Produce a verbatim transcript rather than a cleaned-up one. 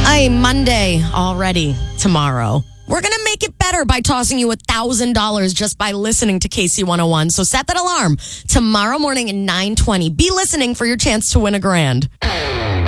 Hey, Monday already tomorrow. We're going to make it better by tossing you one thousand dollars just by listening to K C one oh one. So set that alarm tomorrow morning at nine twenty. Be listening for your chance to win a grand.